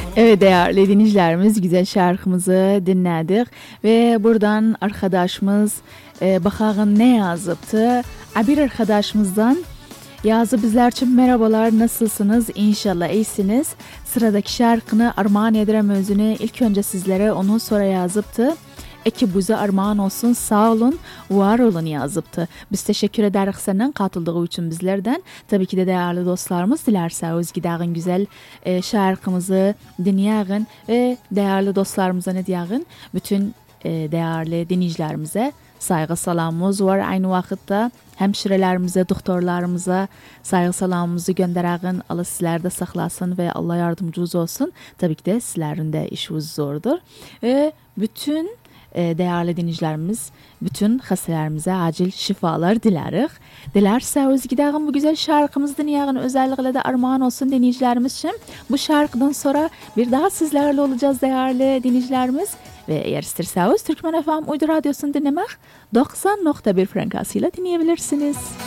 Evet değerli dinleyicilerimiz güzel şarkımızı dinledik ve buradan arkadaşımız bakalım ne yazıptı. Bir arkadaşımızdan yazı bizler için merhabalar nasılsınız inşallah iyisiniz. Sıradaki şarkını armağan ederim özünü ilk önce sizlere onu sonra yazıptı. Ekibimize armağan olsun sağ olun var olun yazıptı. Biz teşekkür ederiz senden katıldığı için bizlerden. Tabii ki de değerli dostlarımız dilerseniz gidağın güzel şarkımızı dinleyin ve değerli dostlarımıza ne diyelim bütün değerli dinleyicilerimize saygı salamımız var. Aynı vakitte hemşirelerimize, doktorlarımıza saygı salamımızı gönderelim. Allah sizler de saklasın ve Allah yardımcınız olsun. Tabii ki de sizlerin de işiniz zordur. Ve bütün değerli dinleyicilerimiz, bütün hastalarımıza acil şifalar dileriz. Dilerseniz gidelim bu güzel şarkımızı dinleyelim. Özellikle de armağan olsun dinleyicilerimiz için. Bu şarkıdan sonra bir daha sizlerle olacağız değerli dinleyicilerimiz. Ve eğer isterseniz Türkmen FM Uydu Radyosu'nu dinlemek 90.1 frekansıyla dinleyebilirsiniz.